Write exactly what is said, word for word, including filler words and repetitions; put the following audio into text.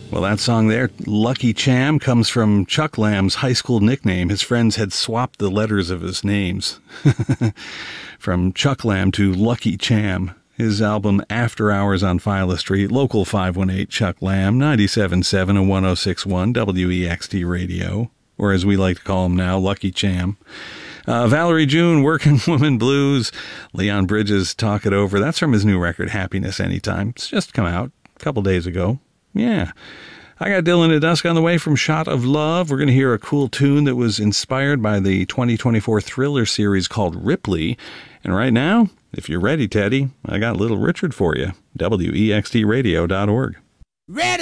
Well, that song there, Lucky Cham, comes from Chuck Lamb's high school nickname. His friends had swapped the letters of his names from Chuck Lamb to Lucky Cham. His album After Hours on Philo Street, local five one eight Chuck Lamb, ninety-seven point seven and one oh six point one W E X T Radio, or as we like to call him now, Lucky Cham. Uh, Valerie June, Working Woman Blues. Leon Bridges, Talk It Over. That's from his new record, Happiness Anytime. It's just come out a couple days ago. Yeah. I got Dylan at Dusk on the way from Shot of Love. We're going to hear a cool tune that was inspired by the twenty twenty-four thriller series called Ripley. And right now, if you're ready, Teddy, I got Little Richard for you. W E X T radio dot org. Ready!